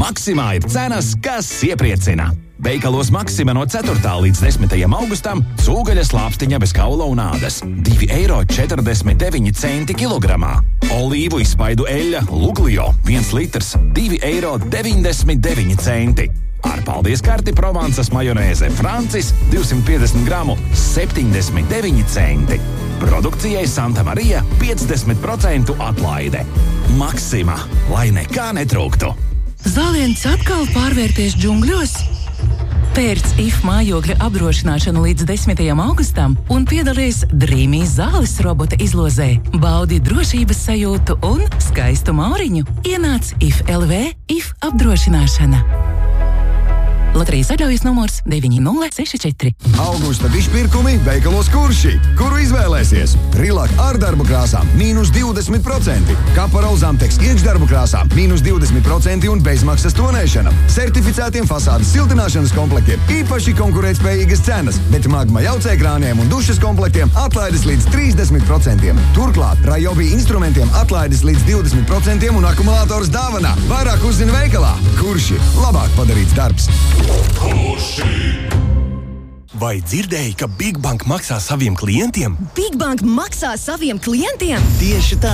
Maksimā ir cenas, kas iepriecina. Veikalos Maksima no 4. līdz 10. augustam cūgaļas lāpstiņa bez kaula un ādas – 2,49 € kilogramā. Olīvu izspaidu eļļa Luglio 1 litrs – 2,99 €. Ārpaldies karti Provansas majonēze Francis 250 gramu – 79 centi. Produkcijai Santa Marija 50% atlaide. Maksima, lai nekā netrūktu. Zāliens atkal pārvērties džungļos? Pērc IF mājokļa apdrošināšanu līdz 10. augustam un piedalies Dreamy zāles robota izlozē. Baudi drošības sajūtu un skaistu mauriņu. Ienāc IF LV IF apdrošināšana. Loterijas atļaujas numurs 9064. Augusta dišpirkumi veikalos Kurši. Kuru izvēlēsies? Rilak ar darbu krāsām -20%. Kaparol Zamteks iekšdarbu krāsām -20% un bezmaksas tonēšana. Certificētiem fasādes siltināšanas komplektiem īpaši konkurētspējīgas cenas, bet Magma jaucēkrāniem un dušas komplektiem atlaides līdz 30%. Turklāt Ryobi instrumentiem atlaides līdz 20% un akumulātors dāvanā. Vairāk uzzina veikalā. Kurši. Labāk padarīts darbs. Vai dzirdēji, ka Big Bank maksā saviem klientiem? Big Bank maksā saviem klientiem? Tieši tā.